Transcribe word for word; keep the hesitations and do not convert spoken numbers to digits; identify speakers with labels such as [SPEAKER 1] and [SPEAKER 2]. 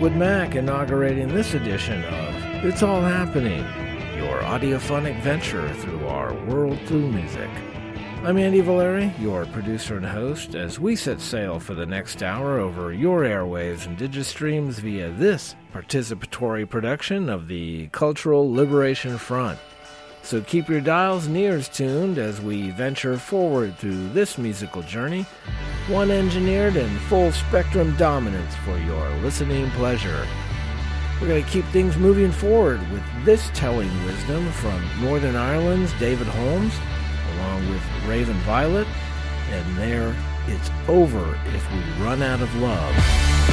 [SPEAKER 1] Fleetwood Mac inaugurating this edition of It's All Happening, your audiophonic venture through our world through music. I'm Andy Valeri, your producer and host, as we set sail for the next hour over your airwaves and digistreams via this participatory production of the Cultural Liberation Front. So keep your dials and ears tuned as we venture forward through this musical journey, one engineered in full spectrum dominance for your listening pleasure. We're going to keep things moving forward with this telling wisdom from Northern Ireland's David Holmes, along with Raven Violet, and there, it's over if we run out of love.